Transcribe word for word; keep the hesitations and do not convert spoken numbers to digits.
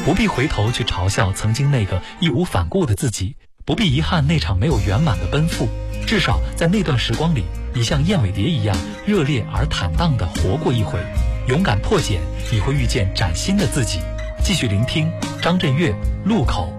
不必回头去嘲笑曾经那个义无反顾的自己，不必遗憾那场没有圆满的奔赴，至少在那段时光里，你像燕尾蝶一样热烈而坦荡地活过一回。勇敢破茧，你会遇见崭新的自己。继续聆听张震岳路口。